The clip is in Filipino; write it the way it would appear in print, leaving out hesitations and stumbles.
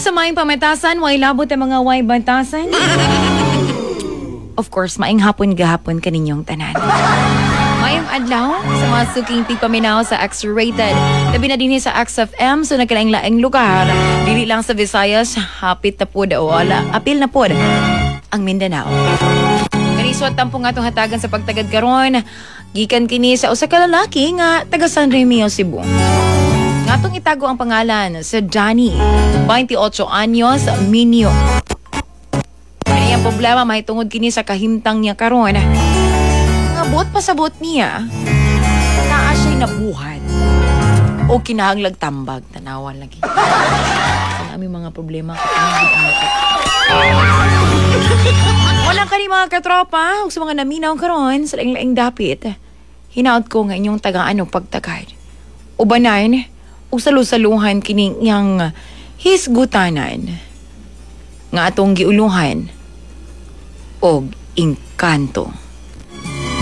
sa maing pamatasan, way labot ang mga way bantasan. Of course, maing hapon gahapon kaninyong tanan. Mayong adlaw sa mga suking tigpaminaw sa X-rated. Labi na din sa XFM, so nagkalaing-laing lugar. Dili lang sa Visayas, hapit na po wala. Apil na po ang Mindanao. Kaniswat tampo nga itong hatagan sa pagtagad karon. Gikan kini sa usa ka lalaki nga taga San Remio, Cebu. Ngatong itago ang pangalan sa Johnny, 28 anyos, Minyo. Ang problema mahitungod kini sa kahimtang niya karon. Ngabot pasabot niya, naa siya'y nabuhat o kinahanglag tambag, tanawan lagi. Ang aming mga problema walang kani mga katropa o sa mga naminaw karon sa laing-laing dapit. Hinaot ko nga inyong tagaan o pagtagad. Ubanan o salusaluhan kining yang hisgutanan nga atong giuluhan og engkanto.